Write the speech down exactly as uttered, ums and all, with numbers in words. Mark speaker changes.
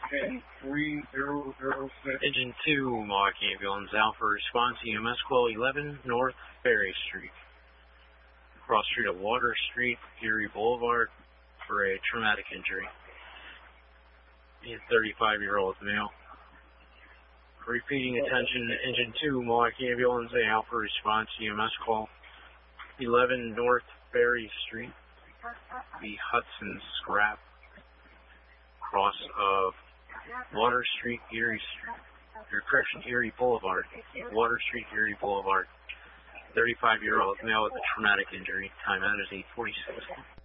Speaker 1: ten three zero zero six.
Speaker 2: Engine two, Milwaukee Ambulance, Alpha response, E M S call eleven North Ferry Street. Cross street of Water Street, Erie Boulevard, for a traumatic injury. A thirty-five-year-old male. Repeating attention, Engine two, Milwaukee Ambulance, Alpha response, E M S call eleven North Ferry Street, the Hudson Scrap, cross of Water Street, Erie Street, or correction, Erie Boulevard, Water Street, Erie Boulevard. thirty-five-year-old male with a traumatic injury. Time out is eight forty-six.